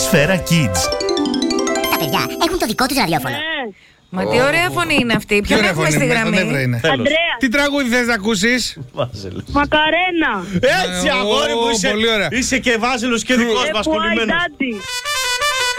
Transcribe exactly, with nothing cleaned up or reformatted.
Σφαίρα Kids. Τα παιδιά έχουν το δικό τους ραδιόφωνο. Μα τι ωραία φωνή είναι αυτή. Ποιον έχουμε στη γραμμή? Αντρέα. Τι τραγούδι θες να ακούσεις? Βάζελος. Μακαρένα. Έτσι, αγόρι μου, Ω, είσαι, πολύ ωραία. είσαι και Βάζελος και δικός μας Why κολλημένος. daddy.